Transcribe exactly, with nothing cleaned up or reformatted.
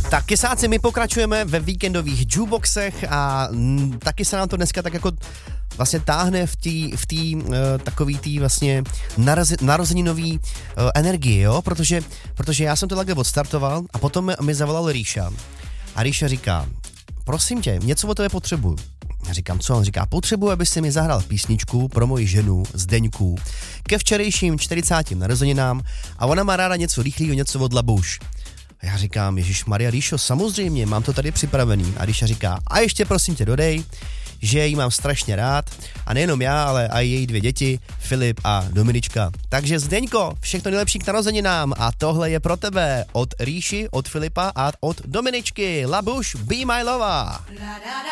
Tak kesáci, my pokračujeme ve víkendových jukeboxech a m, taky se nám to dneska tak jako vlastně táhne v té v tý, uh, takový tý vlastně naroz, narozeninový uh, energii, jo, protože, protože já jsem to takhle odstartoval a potom mi zavolal Ríša a Ríša říká, prosím tě, něco o tebe potřebuju. Já říkám, co? On říká, potřebuji, aby si mi zahrál písničku pro moji ženu Zdeňku ke včerejším čtyřicátým narozeninám a ona má ráda něco rychlého, něco od Labuš. A já říkám, Ježišmarja, Ríšo, samozřejmě, mám to tady připravený. A Ríša říká, a ještě prosím tě dodej, že ji mám strašně rád a nejenom já, ale i její dvě děti, Filip a Dominička. Takže Zdeňko, všechno nejlepší k narozeninám a tohle je pro tebe od Ríši, od Filipa a od Dominičky. Labuš, be my lover.